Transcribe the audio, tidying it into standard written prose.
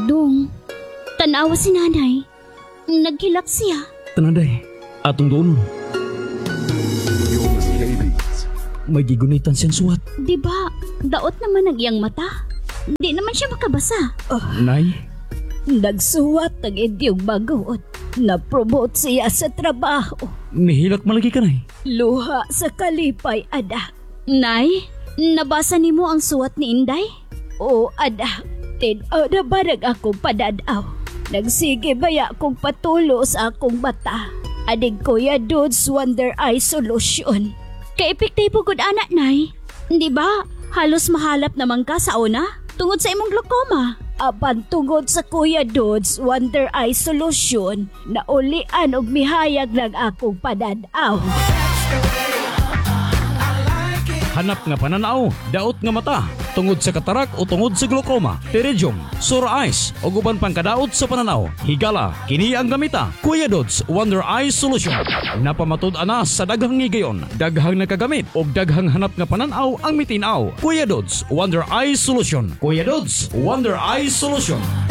Dong, tanawa si nanay. Naghilak siya. Tanaday, atong doon. May gigunitan siyang suwat. Di ba, daot naman ang iyang mata. Di naman siya makabasa. Nay, Nagsuwat ang inyong baguot. Na-promote siya sa trabaho. nihilak malagi ka, nay. Luha sa kalipay, anak. Nay, nabasa nimo ang suwat ni Inday? O anak, tinaw na ba nag akong padadaw? Nagsige baya akong patulo sa akong mata. Adig Kuya Dudes Wonder Eye Solution. Ka-epektibo gud anak, Nay. Di ba, halos mahalap naman ka sa una tungod sa imong glaucoma. Apan tungod sa Kuya Dudes Wonder Eye Solution, naulian og mihayag ng akong padadaw. Hanap nga pananaw, daot nga mata, tungod sa katarak o tungod sa glaucoma, pterygium, sore eyes, o guban pang kadaot sa pananaw. Higala, kini ang gamita, Kuya Dudes Wonder Eye Solution. Napamatud-an na sa daghang higayon, daghang nakagamit, o daghang hanap nga pananaw ang mitinaw. Kuya Dudes Wonder Eye Solution. Kuya Dudes Wonder Eye Solution.